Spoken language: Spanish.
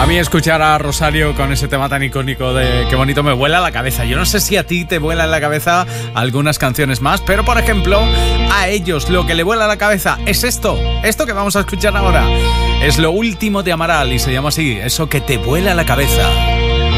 A mí escuchar a Rosario con ese tema tan icónico de Qué bonito me vuela la cabeza. Yo no sé si a ti te vuela en la cabeza algunas canciones más, pero por ejemplo, a ellos lo que le vuela la cabeza es esto que vamos a escuchar ahora. Es lo último de Amaral y se llama así, eso que te vuela la cabeza.